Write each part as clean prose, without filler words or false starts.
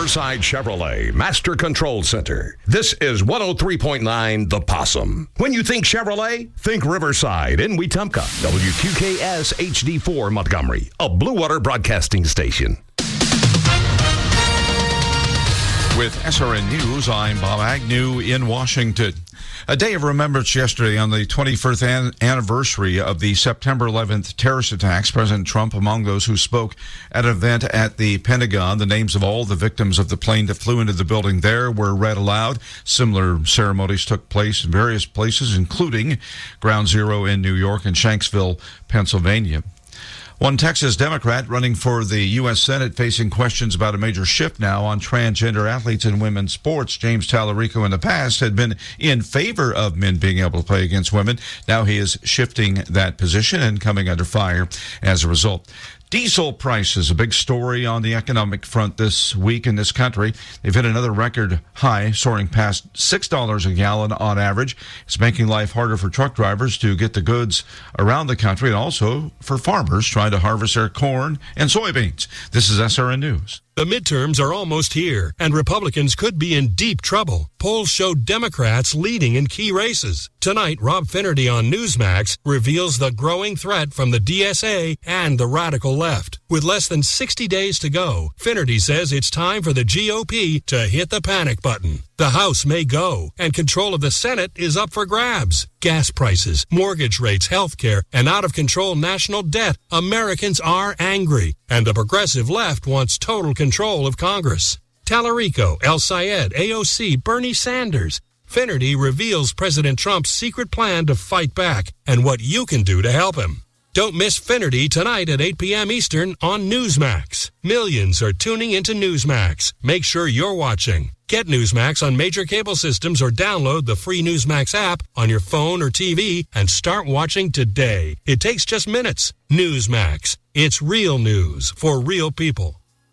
Riverside Chevrolet Master Control Center. This is 103.9 The Possum. When you think Chevrolet, think Riverside in Wetumpka. WQKS HD4 Montgomery, a Blue Water broadcasting station. With SRN News, I'm Bob Agnew in Washington. A day of remembrance yesterday on the 21st anniversary of the September 11th terrorist attacks. President Trump among those who spoke at an event at the Pentagon. The names of all the victims of the plane that flew into the building there were read aloud. Similar ceremonies took place in various places, including Ground Zero in New York and Shanksville, Pennsylvania. One Texas Democrat running for the U.S. Senate facing questions about a major shift now on transgender athletes in women's sports. James Tallarico in the past had been in favor of men being able to play against women. Now he is shifting that position and coming under fire as a result. Diesel prices, a big story on the economic front this week in this country. They've hit another record high, soaring past $6 a gallon on average. It's making life harder for truck drivers to get the goods around the country and also for farmers trying to harvest their corn and soybeans. This is SRN News. The midterms are almost here, and Republicans could be in deep trouble. Polls show Democrats leading in key races. Tonight, Rob Finnerty on Newsmax reveals the growing threat from the DSA and the radical left. With less than 60 days to go, Finnerty says it's time for the GOP to hit the panic button. The House may go, and control of the Senate is up for grabs. Gas prices, mortgage rates, health care, and out-of-control national debt. Americans are angry, and the progressive left wants total control of Congress. Tallarico, El Sayed, AOC, Bernie Sanders. Finnerty reveals President Trump's secret plan to fight back and what you can do to help him. Don't miss Finnerty tonight at 8 p.m. Eastern on Newsmax. Millions are tuning into Newsmax. Make sure you're watching. Get Newsmax on major cable systems or download the free Newsmax app on your phone or TV and start watching today. It takes just minutes. Newsmax. It's real news for real people.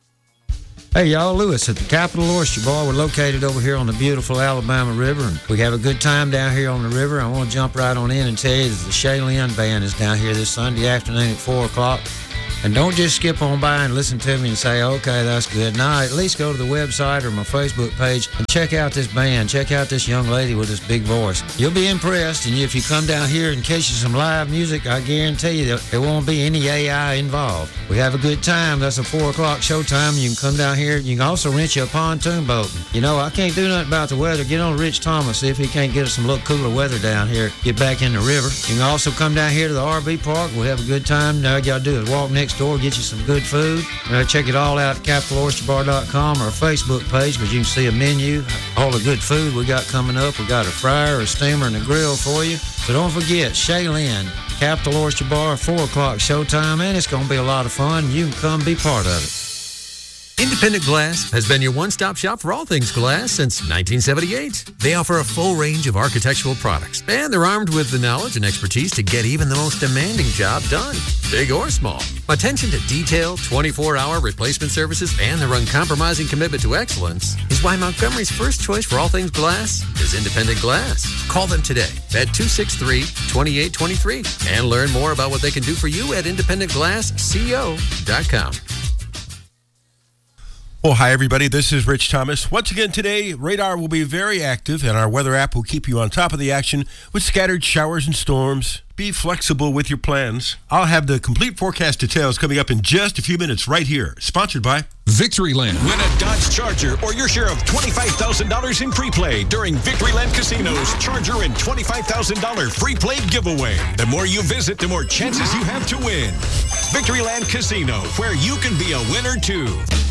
Hey, y'all, Lewis at the Capital Oyster Bar. We're located over here on the beautiful Alabama River, and we have a good time down here on the river. I want to jump right on in and tell you that the Shaylin Band is down here this Sunday afternoon at 4 o'clock. And don't just skip on by and listen to me and say, okay, that's good. No, at least go to the website or my Facebook page and check out this band. Check out this young lady with this big voice. You'll be impressed, and if you come down here and catch you some live music, I guarantee you that there won't be any AI involved. We have a good time. That's a 4 o'clock showtime. You can come down here. You can also rent you a pontoon boat. You know, I can't do nothing about the weather. Get on Rich Thomas, see if he can't get us some little cooler weather down here. Get back in the river. You can also come down here to the RV park. We'll have a good time. Now all you got to do is walk next door, get you some good food. Check it all out at CapitalOysterBar.com or Facebook page, because you can see a menu, all the good food we got coming up. We got a fryer, a steamer, and a grill for you. So don't forget, Shaylin, Capital Oyster Bar, 4 o'clock showtime, and it's going to be a lot of fun. You can come be part of it. Independent Glass has been your one-stop shop for all things glass since 1978. They offer a full range of architectural products, and they're armed with the knowledge and expertise to get even the most demanding job done, big or small. Attention to detail, 24-hour replacement services, and their uncompromising commitment to excellence is why Montgomery's first choice for all things glass is Independent Glass. Call them today at 263-2823 and learn more about what they can do for you at independentglassco.com. Oh, hi, everybody. This is Rich Thomas. Once again today, radar will be very active, and our weather app will keep you on top of the action with scattered showers and storms. Be flexible with your plans. I'll have the complete forecast details coming up in just a few minutes right here. Sponsored by Victoryland. Win a Dodge Charger or your share of $25,000 in free play during Victoryland Casino's Charger and $25,000 free play giveaway. The more you visit, the more chances you have to win. Victoryland Casino, where you can be a winner too.